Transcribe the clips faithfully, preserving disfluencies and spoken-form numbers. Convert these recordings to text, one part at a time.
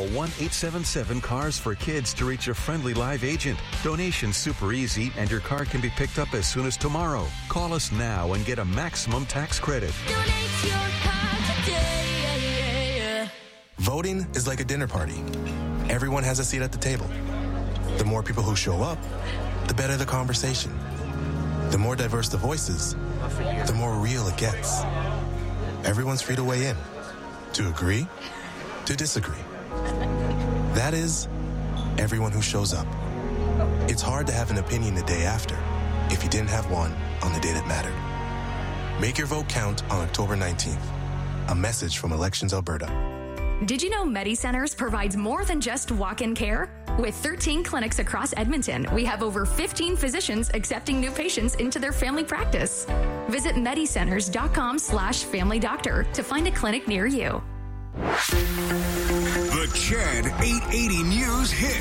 one eight seven seven cars for kids to reach a friendly live agent. Donation's super easy, and your car can be picked up as soon as tomorrow. Call us now and get a maximum tax credit. Donate your car today. Voting is like a dinner party. Everyone has a seat at the table. The more people who show up, the better the conversation. The more diverse the voices, the more real it gets. Everyone's free to weigh in, to agree, to disagree. That is, everyone who shows up. It's hard to have an opinion the day after if you didn't have one on the day that mattered. Make your vote count on October nineteenth. A message from Elections Alberta. Did you know MediCenters provides more than just walk-in care? With thirteen clinics across Edmonton, we have over fifteen physicians accepting new patients into their family practice. Visit medicenters.com slash family doctor to find a clinic near you. The Chad eight eighty News hit.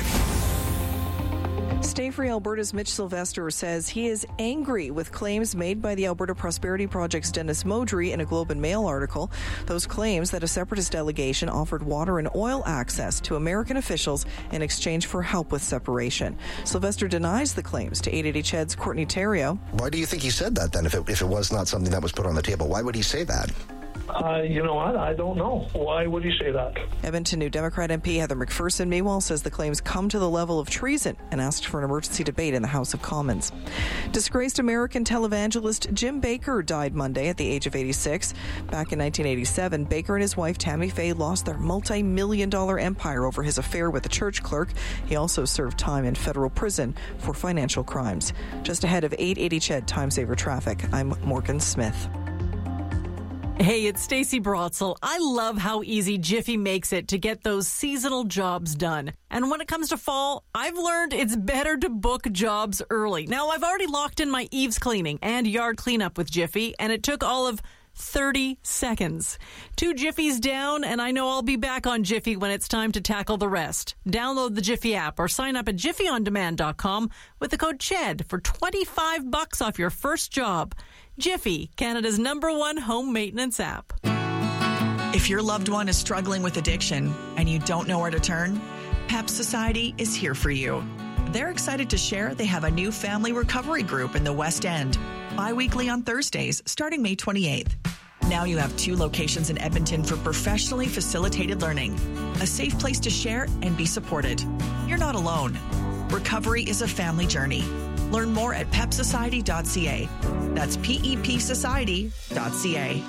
Stay Free Alberta's Mitch Sylvester says he is angry with claims made by the Alberta Prosperity Project's Dennis Modry in a Globe and Mail article. Those claims that a separatist delegation offered water and oil access to American officials in exchange for help with separation. Sylvester denies the claims to eight eighty C H E D's Courtney Theriault. Why do you think he said that then, if it, if it was not something that was put on the table? Why would he say that? Uh, you know what? I don't know. Why would he say that? Edmonton New Democrat M P Heather McPherson, meanwhile, says the claims come to the level of treason and asked for an emergency debate in the House of Commons. Disgraced American televangelist Jim Baker died Monday at the age of eighty-six. Back in nineteen eighty-seven, Baker and his wife Tammy Faye lost their multi-million dollar empire over his affair with a church clerk. He also served time in federal prison for financial crimes. Just ahead of eight eighty C H E D Time Saver Traffic, I'm Morgan Smith. Hey, it's Stacey Brotzel. I love how easy Jiffy makes it to get those seasonal jobs done. And when it comes to fall, I've learned it's better to book jobs early. Now, I've already locked in my eaves cleaning and yard cleanup with Jiffy, and it took all of thirty seconds. Two Jiffies down, and I know I'll be back on Jiffy when it's time to tackle the rest. Download the Jiffy app or sign up at jiffy on demand dot com with the code C H E D for twenty-five bucks off your first job. Jiffy, Canada's number one home maintenance app. If your loved one is struggling with addiction and you don't know where to turn, PEP Society is here for you. They're excited to share they have a new family recovery group in the West End, bi-weekly on Thursdays, starting May twenty-eighth. Now you have two locations in Edmonton for professionally facilitated learning, a safe place to share and be supported. You're not alone. Recovery is a family journey. Learn more at pep society dot c a. That's P E P society dot c a.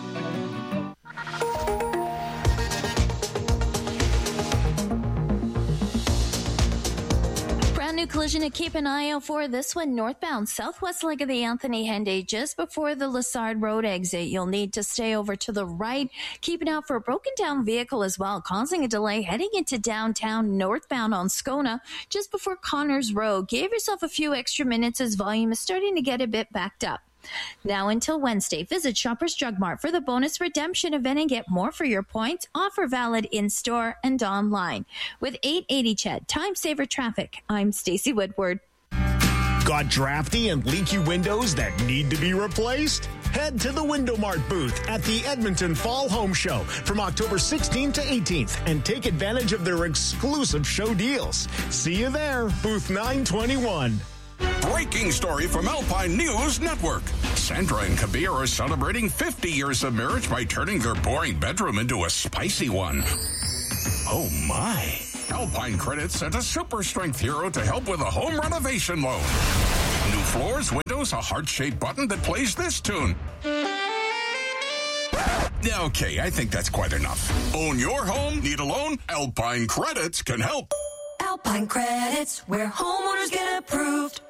New collision to keep an eye out for. This one northbound, southwest leg of the Anthony Henday, just before the Lassard Road exit. You'll need to stay over to the right. Keep an eye out for a broken down vehicle as well, causing a delay heading into downtown northbound on Scona, just before Connors Road. Give yourself a few extra minutes as volume is starting to get a bit backed up. Now until Wednesday, visit Shoppers Drug Mart for the bonus redemption event and get more for your points. Offer valid in-store and online. With eight eighty C H E D Time Saver Traffic, I'm Stacey Woodward. Got drafty and leaky windows that need to be replaced? Head to the Window Mart booth at the Edmonton Fall Home Show from October sixteenth to eighteenth and take advantage of their exclusive show deals. See you there, booth nine twenty-one. Breaking story from Alpine News Network. Sandra and Kabir are celebrating fifty years of marriage by turning their boring bedroom into a spicy one. Oh my. Alpine Credit sent a super strength hero to help with a home renovation loan. New floors, windows, a heart-shaped button that plays this tune. Okay, I think that's quite enough. Own your home? Need a loan? Alpine Credits can help. Alpine Credits, where homeowners get approved.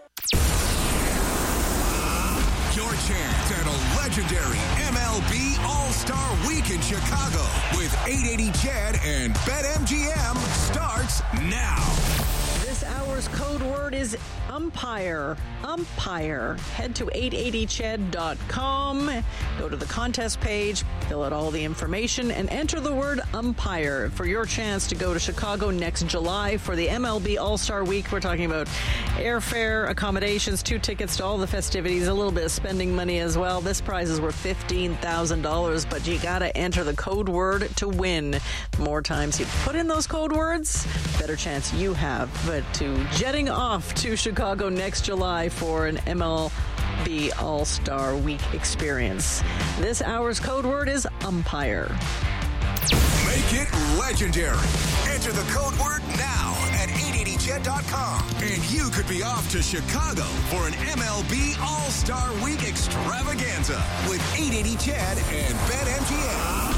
Your chance at a legendary M L B All-Star Week in Chicago with eight eighty C H E D and BetMGM starts now. This hour hour's code word is umpire. Umpire. Head to eight eighty C H E D dot com. Go to the contest page, fill out all the information, and enter the word umpire for your chance to go to Chicago next July for the M L B All-Star Week. We're talking about airfare, accommodations, two tickets to all the festivities, a little bit of spending money as well. This prize is worth fifteen thousand dollars, but you got to enter the code word to win. The more times you put in those code words, better chance you have. But to jetting off to Chicago next July for an M L B All-Star Week experience. This hour's code word is umpire. Make it legendary. Enter the code word now at eight eighty C H E D dot com. And you could be off to Chicago for an M L B All-Star Week extravaganza with eight eighty C H E D and BetMGM.